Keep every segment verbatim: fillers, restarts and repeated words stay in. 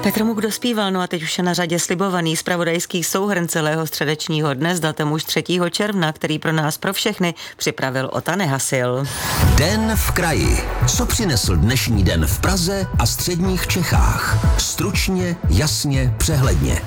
Petr Muk dospíval, no a teď už je na řadě slibovaný zpravodajský souhrn celého středečního dne s datem už třetího června, který pro nás pro všechny připravil Ota Nehasil. Den v kraji. Co přinesl dnešní den v Praze a středních Čechách? Stručně, jasně, přehledně.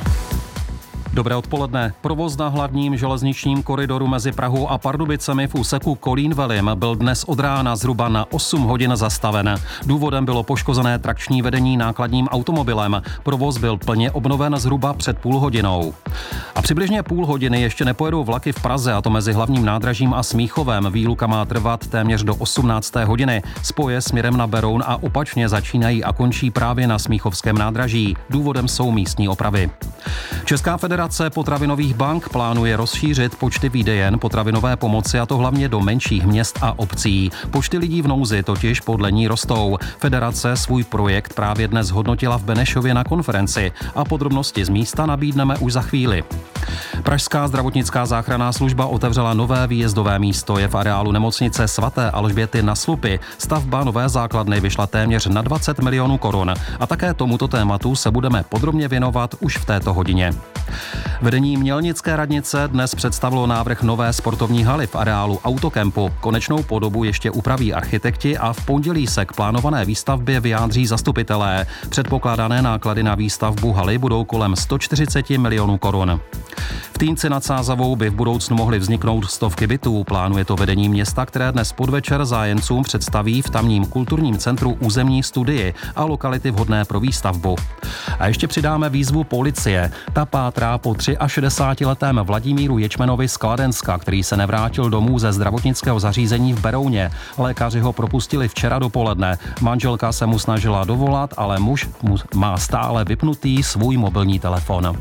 Dobré odpoledne. Provoz na hlavním železničním koridoru mezi Prahou a Pardubicemi v úseku Kolín-Velím byl dnes od rána zhruba na osm hodin zastaven. Důvodem bylo poškozené trakční vedení nákladním automobilem. Provoz byl plně obnoven zhruba před půl hodinou. A přibližně půl hodiny ještě nepojedou vlaky v Praze, a to mezi hlavním nádražím a Smíchovem. Výluka má trvat téměř do osmnácté hodiny. Spoje směrem na Beroun a opačně začínají a končí právě na Smíchovském nádraží. Důvodem jsou místní opravy. Česká federace potravinových bank plánuje rozšířit počty výdejen potravinové pomoci, a to hlavně do menších měst a obcí. Počty lidí v nouzi totiž podle ní rostou. Federace svůj projekt právě dnes hodnotila v Benešově na konferenci a podrobnosti z místa nabídneme už za chvíli. Pražská zdravotnická záchranná služba otevřela nové výjezdové místo. Je v areálu nemocnice svaté Alžběty na Slupy. Stavba nové základny vyšla téměř na dvacet milionů korun. A také tomuto tématu se budeme podrobně věnovat už v této hodině. Vedení Mělnické radnice dnes představilo návrh nové sportovní haly v areálu Autokempu. Konečnou podobu ještě upraví architekti a v pondělí se k plánované výstavbě vyjádří zastupitelé. Předpokládané náklady na výstavbu haly budou kolem sto čtyřicet milionů korun. V Týnci nad Sázavou by v budoucnu mohly vzniknout stovky bytů. Plánuje to vedení města, které dnes podvečer zájemcům představí v tamním kulturním centru územní studii a lokality vhodné pro výstavbu. A ještě přidáme výzvu policie. Ta pátrá po šedesátiletém Vladimíru Ječmenovi z Kladenska, který se nevrátil domů ze zdravotnického zařízení v Berouně. Lékaři ho propustili včera dopoledne. Manželka se mu snažila dovolat, ale muž má stále vypnutý svůj mobilní telefon.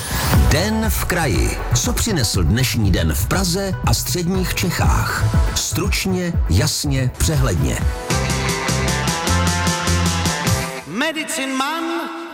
Den v kraji. Co přinesl dnešní den v Praze a středních Čechách? Stručně, jasně, přehledně. Medicine Man